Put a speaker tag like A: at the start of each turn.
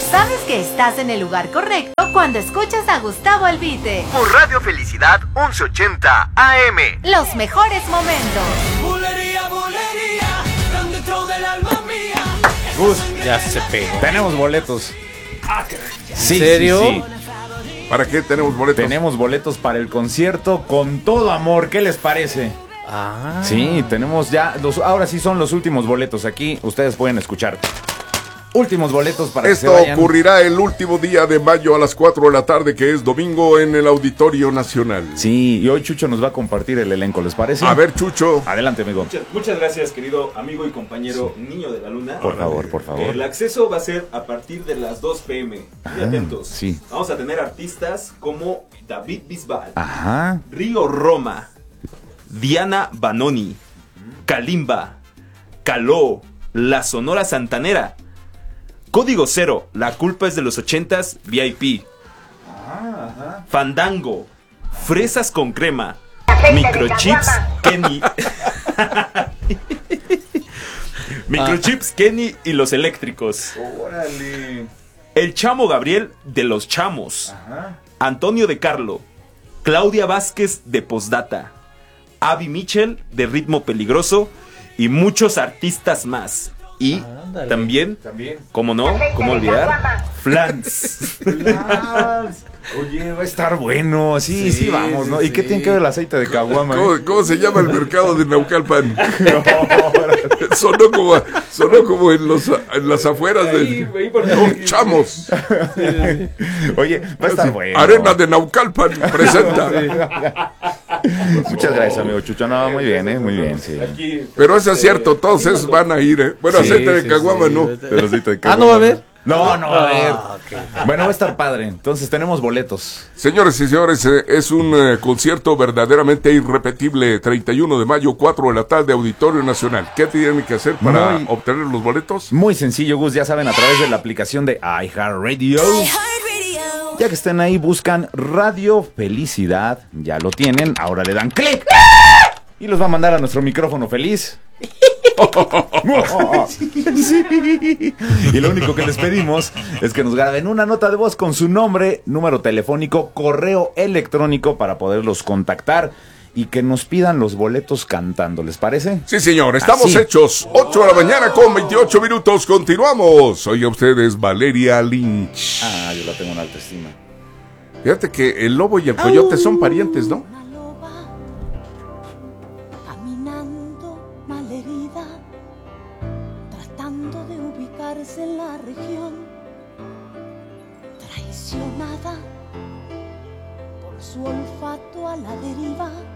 A: Sabes que estás en el lugar correcto cuando escuchas a Gustavo Albite.
B: Por Radio Felicidad 1180 AM.
A: Los mejores momentos.
C: Bulería, bulería, tan dentro del alma mía.
D: Gus, ya se pegó. Tenemos boletos. Sí,
E: ¿En serio?
D: sí, sí.
F: ¿Para qué tenemos boletos?
D: Tenemos boletos para el concierto Con Todo Amor. ¿Qué les parece?
E: Ah.
D: Sí, tenemos ya ahora sí son los últimos boletos aquí. Ustedes pueden escuchar. Últimos boletos para
F: Esto
D: que se vayan.
F: ocurrirá el último día de mayo a las 4 de la tarde, que es domingo, en el Auditorio Nacional.
D: Sí, y hoy Chucho nos va a compartir el elenco, ¿les parece?
F: A ver, Chucho.
D: Adelante, amigo.
G: Muchas gracias, querido amigo y compañero Niño de la Luna.
D: Por favor, por favor.
G: El acceso va a ser a partir de las 2 p.m. Muy atentos.
D: sí.
G: Vamos a tener artistas como David Bisbal,
D: Ajá.
G: Río Roma, Diana Banoni, Kalimba, Caló, La Sonora Santanera, Código Cero, La Culpa es de los 80s, VIP, Fandango, Fresas con Crema, Microchips, Kenny. Microchips, Kenny y los Eléctricos.
D: Órale.
G: El Chamo Gabriel de los Chamos. Antonio de Carlo. Claudia Vázquez de Postdata. Abby Mitchell de Ritmo Peligroso. Y muchos artistas más. Y también, ¿cómo no? ¿Cómo olvidar? Flans.
D: Oye, va a estar bueno. Sí, sí, vamos, ¿no? ¿Y qué
E: sí.
D: tiene que ver el aceite de caguama?
F: ¿Cómo se llama el mercado de Naucalpan? sonó como en las afueras de Chamos.
D: Oye, va a estar bueno.
F: Arena de Naucalpan presenta.
D: Muchas gracias, amigo Chucho. No, muy bien, muy bien, sí.
F: Pero eso es cierto, todos esos van a ir, ¿eh? Bueno,
D: Sí,
F: aceite de
E: sí,
F: caguama
E: sí.
F: no.
D: El aceite de
E: Ah,
D: caguama.
E: ¿no va a haber?
D: No, no va a haber.
E: ok.
D: Bueno, va a estar padre. Entonces tenemos boletos.
F: Señores y señores, es un concierto verdaderamente irrepetible. 31 de mayo, 4 de la tarde, Auditorio Nacional. ¿Qué tienen que hacer para
D: Muy-
F: obtener los boletos?
D: Muy sencillo, Gus. Ya saben, a través de la aplicación de iHeartRadio. Ya que estén ahí, buscan Radio Felicidad. Ya lo tienen. Ahora le dan clic. Y los va a mandar a nuestro micrófono feliz. Sí. Y lo único que les pedimos es que nos graben una nota de voz con su nombre, número telefónico, correo electrónico para poderlos contactar y que nos pidan los boletos cantando. ¿Les parece?
F: Sí, señor, estamos
D: Así.
F: hechos. 8 de la mañana con 28 minutos. Continuamos. Oiga ustedes, Valeria Lynch.
D: Ah, yo la tengo en alta estima.
F: Fíjate que el lobo y el coyote son parientes, ¿no?
H: Una loba caminando malherida, tratando de ubicarse en la región, traicionada por su olfato a la deriva.